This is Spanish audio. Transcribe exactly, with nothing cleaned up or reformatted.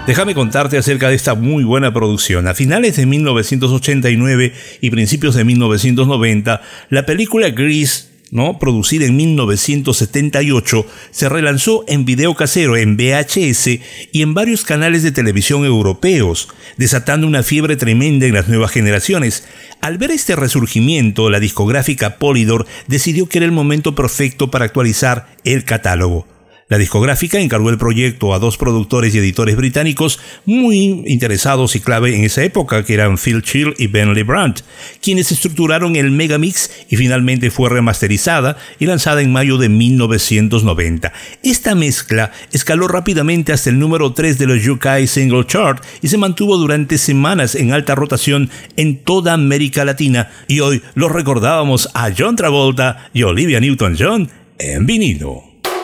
Déjame contarte acerca de esta muy buena producción. A finales de mil novecientos ochenta y nueve y principios de mil novecientos noventa, la película Grease, ¿no?, producida en mil novecientos setenta y ocho, se relanzó en video casero, en V H S y en varios canales de televisión europeos, desatando una fiebre tremenda en las nuevas generaciones. Al ver este resurgimiento, la discográfica Polydor decidió que era el momento perfecto para actualizar el catálogo. La discográfica encargó el proyecto a dos productores y editores británicos muy interesados y clave en esa época, que eran Phil Chill y Ben LeBrant, quienes estructuraron el Megamix y finalmente fue remasterizada y lanzada en mayo de mil novecientos noventa. Esta mezcla escaló rápidamente hasta el número tres de los U K Single Chart y se mantuvo durante semanas en alta rotación en toda América Latina, y hoy los recordábamos a John Travolta y Olivia Newton-John en vinilo.